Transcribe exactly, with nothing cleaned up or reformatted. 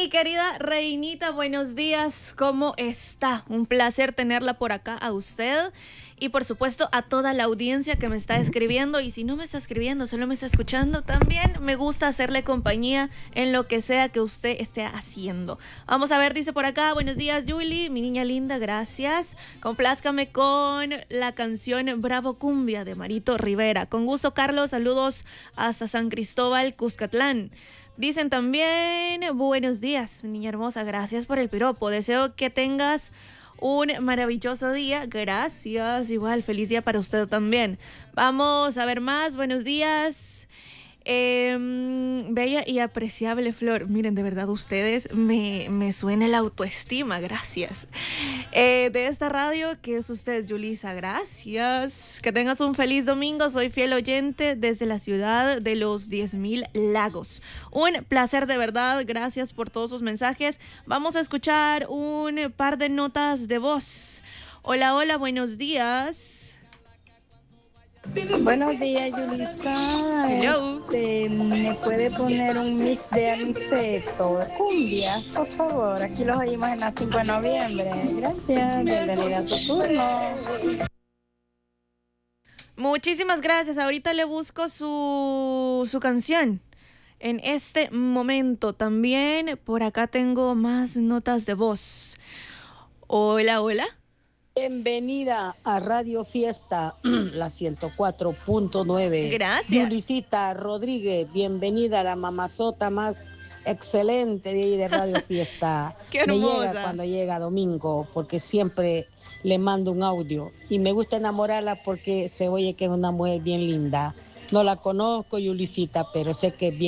Mi querida Reinita, buenos días, ¿cómo está? Un placer tenerla por acá a usted y por supuesto a toda la audiencia que me está escribiendo, y si no me está escribiendo, solo me está escuchando, también me gusta hacerle compañía en lo que sea que usted esté haciendo. Vamos a ver, dice por acá, buenos días Julie, mi niña linda, gracias. Complázcame con la canción Bravo Cumbia de Marito Rivera. Con gusto, Carlos, saludos hasta San Cristóbal, Cuscatlán. Dicen también, buenos días, mi niña hermosa, gracias por el piropo. Deseo que tengas un maravilloso día. Gracias, igual, feliz día para usted también. Vamos a ver más, buenos días. Eh, bella y apreciable Flor. Miren, de verdad, ustedes me, me suena la autoestima, gracias. Eh, de esta radio, que es usted, Yulisa, gracias. Que tengas un feliz domingo, soy fiel oyente desde la ciudad de los diez mil lagos. Un placer de verdad, gracias por todos sus mensajes. Vamos a escuchar un par de notas de voz. Hola, hola, buenos días. Buenos días, Yulisa. Hello. Este, ¿me puede poner un mix de Aniceto? Cumbia, por favor. Aquí los oímos en la cinco de noviembre. Gracias. Bienvenida a tu turno. Muchísimas gracias. Ahorita le busco su, su canción. En este momento también por acá tengo más notas de voz. Hola, hola. Bienvenida a Radio Fiesta, la ciento cuatro punto nueve. Gracias. Yulisita Rodríguez, bienvenida a la mamazota más excelente de ahí de Radio Fiesta. Qué me hermosa. llega cuando llega domingo, porque siempre le mando un audio. Y me gusta enamorarla porque se oye que es una mujer bien linda. No la conozco, Yulisita, pero sé que es bien